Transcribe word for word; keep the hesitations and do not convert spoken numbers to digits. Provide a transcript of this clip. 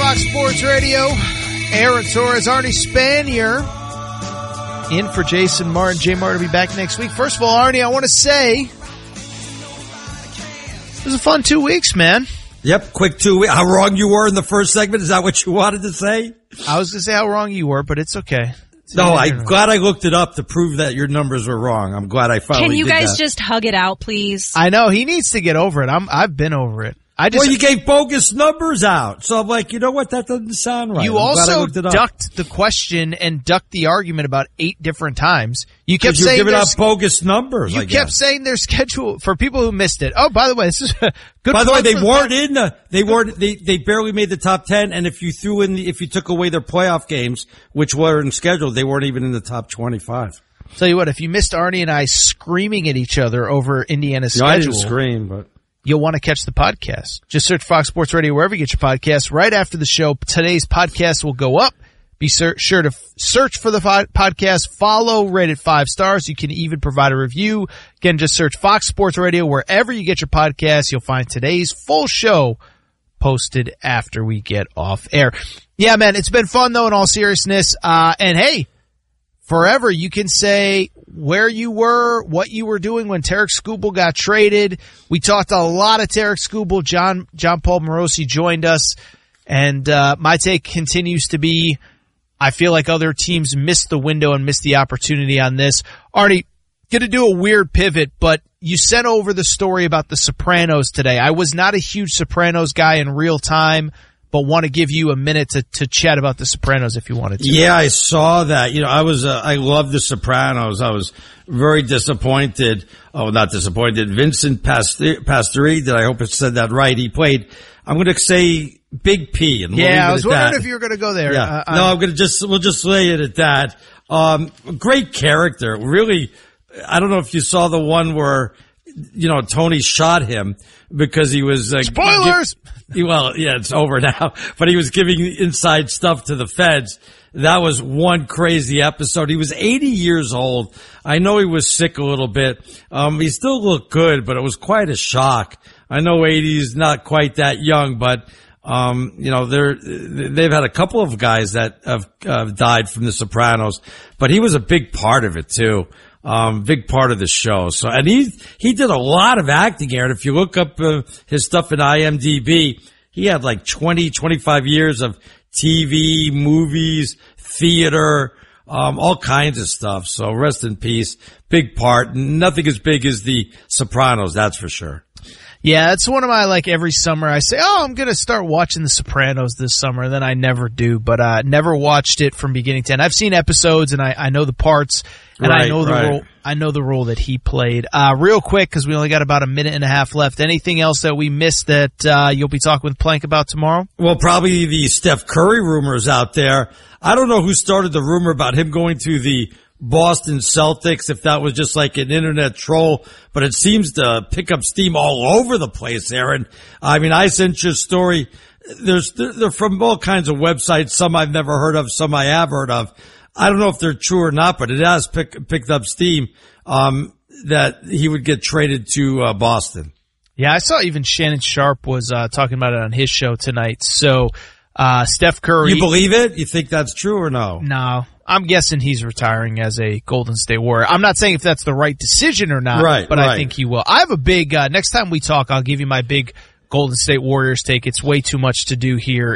Fox Sports Radio. Aaron Torres, Arnie Spanier in for Jason Martin. Jay Martin will be back next week. First of all, Arnie, I want to say it was a fun two weeks, man. Yep, quick two weeks. How wrong you were in the first segment? Is that what you wanted to say? I was going to say how wrong you were, but it's okay. It's no, I'm glad I looked it up to prove that your numbers were wrong. I'm glad I finally did that. Can you guys just hug it out, please? I know. He needs to get over it. I'm, I've been over it. I just, well, you gave bogus numbers out. So I'm like, you know what? That doesn't sound right. You I'm also ducked the question and ducked the argument about eight different times. You kept you saying giving out bogus numbers. You I kept guess. saying their schedule for people who missed it. Oh, by the way, this is a good. By the way, they the weren't in the. They weren't. They they barely made the top ten. And if you threw in, the, if you took away their playoff games, which weren't scheduled, they weren't even in the top twenty-five. Tell you what, if you missed Arnie and I screaming at each other over Indiana's no, schedule, I didn't scream, but. You'll want to catch the podcast. Just search Fox Sports Radio wherever you get your podcasts. Right after the show, today's podcast will go up. Be sure to search for the podcast, follow, rate it five stars. You can even provide a review. Again, just search Fox Sports Radio wherever you get your podcasts. You'll find today's full show posted after we get off air. Yeah, man, it's been fun though in all seriousness. Uh, and hey, forever you can say where you were, what you were doing when Tarek Skubal got traded. We talked a lot of Tarek Skubal. John, John Paul Morosi joined us. And, uh, my take continues to be, I feel like other teams missed the window and missed the opportunity on this. Arnie, gonna do a weird pivot, but you sent over the story about the Sopranos today. I was not a huge Sopranos guy in real time, but want to give you a minute to, to chat about the Sopranos if you wanted to. Yeah, I saw that. You know, I was, uh, I loved the Sopranos. I was very disappointed. Oh, not disappointed. Vincent Pastorizzi, I hope I said that right. He played, I'm going to say Big P. And we'll yeah, I was wondering that. if you were going to go there. Yeah. Uh, no, I'm going to just, we'll just lay it at that. Um, great character. Really, I don't know if you saw the one where, you know, Tony shot him because he was, uh, spoilers! Give, well, yeah, it's over now, but he was giving inside stuff to the feds. That was one crazy episode. He was eighty years old. I know he was sick a little bit. Um, he still looked good, but it was quite a shock. I know eighty is not quite that young, but, um, you know, they're, they've had a couple of guys that have, uh, died from the Sopranos, but he was a big part of it too. Um, big part of the show. So, and he, he did a lot of acting, Aaron. If you look up uh, his stuff in I M D B, he had like twenty, twenty-five years of T V, movies, theater, um, all kinds of stuff. So rest in peace. Big part. Nothing as big as the Sopranos, that's for sure. Yeah, it's one of my, like, every summer I say, oh, I'm going to start watching The Sopranos this summer, and then I never do, but uh never watched it from beginning to end. I've seen episodes, and I, I know the parts, and right, I know the right. role I know the role that he played. Uh Real quick, because we only got about a minute and a half left, anything else that we missed that uh you'll be talking with Plank about tomorrow? Well, probably the Steph Curry rumors out there. I don't know who started the rumor about him going to the Boston Celtics, if that was just like an internet troll, but it seems to pick up steam all over the place, Aaron. I mean, I sent you a story. There's, they're from all kinds of websites. Some I've never heard of, some I have heard of. I don't know if they're true or not, but it has pick, picked up steam, um, that he would get traded to, uh, Boston. Yeah, I saw even Shannon Sharp was, uh, talking about it on his show tonight. So, uh, Steph Curry. You believe it? You think that's true or no? No. I'm guessing he's retiring as a Golden State Warrior. I'm not saying if that's the right decision or not, right, but right. I think he will. I have a big, uh, next time we talk, I'll give you my big Golden State Warriors take. It's way too much to do here